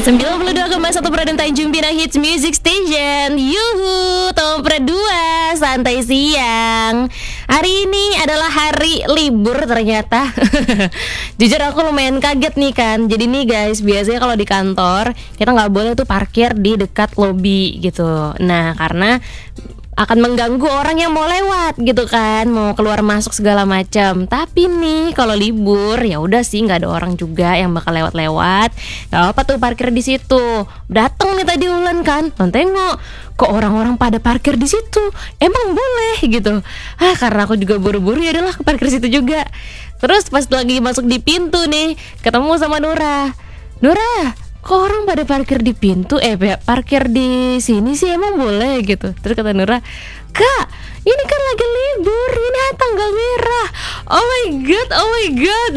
92,1 Produk Tanjung Pinang Hits Music Station. Yuhu, Tompre 2 Santai Siang. Hari ini adalah hari libur ternyata. Jujur aku lumayan kaget nih kan. Jadi nih guys, biasanya kalau di kantor kita nggak boleh tuh parkir di dekat lobi gitu. Nah, karena akan mengganggu orang yang mau lewat gitu kan, mau keluar masuk segala macam. Tapi nih kalau libur ya udah sih, nggak ada orang juga yang bakal lewat-lewat. Gak apa tuh parkir di situ. Datang nih tadi Ulan kan, tengok kok orang-orang pada parkir di situ. Emang boleh gitu. Karena aku juga buru-buru, ya udahlah aku parkir situ juga. Terus pas lagi masuk di pintu nih, ketemu sama Nura. Nura, kok orang pada parkir di pintu? Parkir di sini sih emang boleh gitu. Terus kata Nura, Kak, ini kan lagi libur, ini tanggal merah. Oh my god.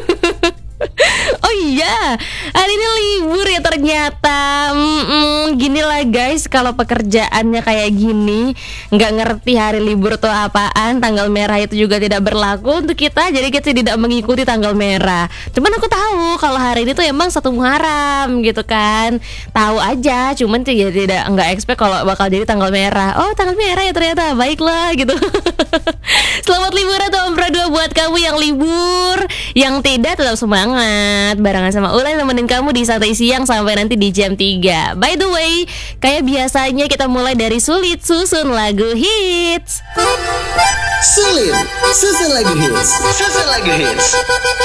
Oh iya, hari ini libur ya ternyata. Gini lah guys, kalau pekerjaannya kayak gini, nggak ngerti hari libur tuh apaan. Tanggal merah itu juga tidak berlaku untuk kita, jadi kita tidak mengikuti tanggal merah. Cuman aku tahu kalau hari ini tuh emang 1 Muharram gitu kan. Tahu aja, cuman ya tidak nggak expect kalau bakal jadi tanggal merah. Oh, tanggal merah ya ternyata, baiklah gitu. Selamat liburan Tompre 2 buat kamu yang libur. Yang tidak, tetap semangat barengan sama Ulan nemenin kamu di Santai Siang sampai nanti di jam 3. By the way, kayak biasanya kita mulai dari sulit susun lagu hits. Sulit susun lagu hits.